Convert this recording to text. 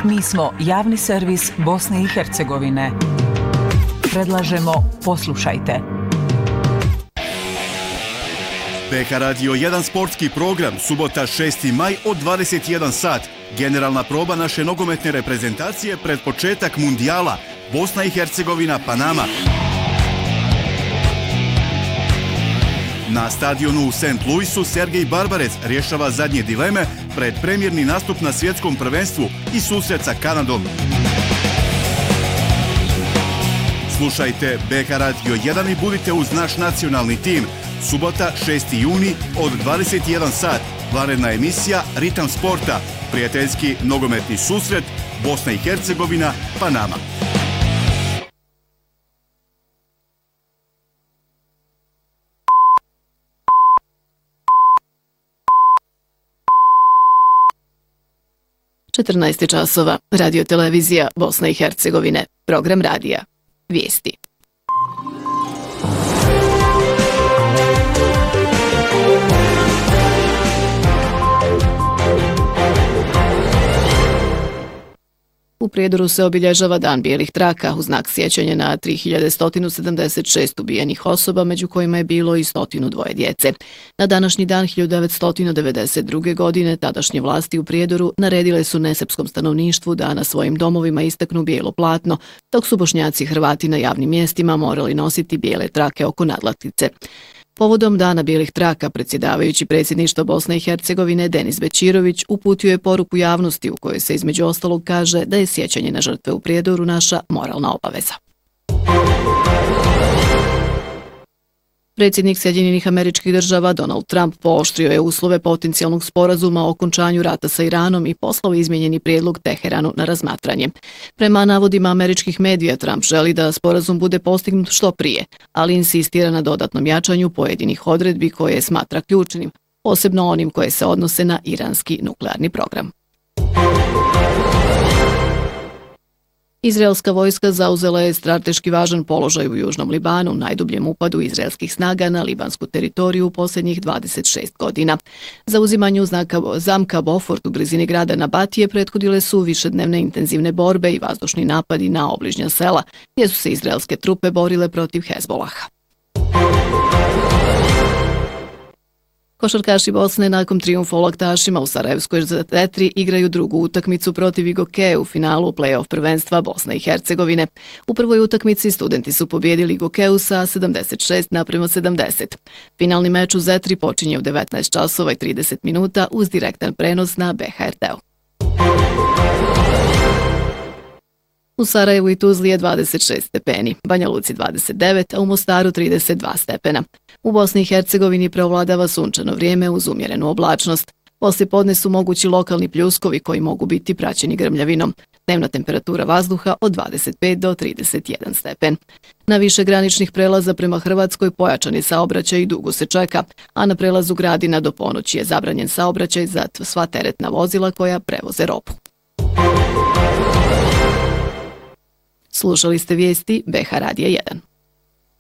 Mi smo javni servis Bosne i Hercegovine. Predlažemo poslušajte. BH Radio 1 sportski program, subota 6. maj od 21 sat. Generalna proba naše nogometne reprezentacije pred početak mundijala Bosna i Hercegovina, Panama. Na stadionu u St. Louisu Sergej Barbarec rješava zadnje dileme pred premijerni nastup na svjetskom prvenstvu i susret sa Kanadom. Slušajte BH Radio 1 i budite uz naš nacionalni tim. Subota 6. juni od 21 sat. Vanredna emisija Ritam sporta. Prijateljski nogometni susret Bosna i Hercegovina, Panama. časova. Radio televizija Bosne i Hercegovine. Program radija. Vijesti. U Prijedoru se obilježava Dan bijelih traka u znak sjećanja na 3176 ubijenih osoba, među kojima je bilo i 102 djece. Na današnji dan 1992. godine tadašnje vlasti u Prijedoru naredile su nesrpskom stanovništvu da na svojim domovima istaknu bijelo platno, dok su Bošnjaci i Hrvati na javnim mjestima morali nositi bijele trake oko nadlaktice. Povodom Dana bijelih traka, predsjedavajući predsjedništva Bosne i Hercegovine Denis Bećirović uputio je poruku javnosti u kojoj se između ostalog kaže da je sjećanje na žrtve u Prijedoru naša moralna obaveza. Predsjednik Sjedinjenih Američkih Država Donald Trump pooštrio je uslove potencijalnog sporazuma o okončanju rata sa Iranom i poslao izmijenjeni prijedlog Teheranu na razmatranje. Prema navodima američkih medija, Trump želi da sporazum bude postignut što prije, ali insistira na dodatnom jačanju pojedinih odredbi koje smatra ključnim, posebno onim koje se odnose na iranski nuklearni program. Izraelska vojska zauzela je strateški važan položaj u Južnom Libanu, najdubljem upadu izraelskih snaga na libansku teritoriju u posljednjih 26 godina. Zauzimanju zamka Beaufort u blizini grada Nabatije prethodile su višednevne intenzivne borbe i vazdušni napadi na obližnja sela, gdje su se izraelske trupe borile protiv Hezbolaha. Košarkaši Bosne nakon trijumfa u Laktašima u Sarajevskoj Zetri igraju drugu utakmicu protiv Igokeje u finalu play-off prvenstva Bosne i Hercegovine. U prvoj utakmici studenti su pobijedili Igokeju sa 76:70. Finalni meč u Zetri počinje u 19 časova i 30 minuta uz direktan prenos na BHRT-u. U Sarajevu i Tuzli je 26 stepeni, Banja Luci 29, a u Mostaru 32 stepena. U Bosni i Hercegovini preovladava sunčano vrijeme uz umjerenu oblačnost. Poslijepodne su mogući lokalni pljuskovi koji mogu biti praćeni grmljavinom. Dnevna temperatura vazduha od 25 do 31 stepen. Na više graničnih prelaza prema Hrvatskoj pojačan je saobraćaj i dugo se čeka, a na prelazu Gradina do ponoći je zabranjen saobraćaj za sva teretna vozila koja prevoze robu. Slušali ste vijesti BH Radija 1.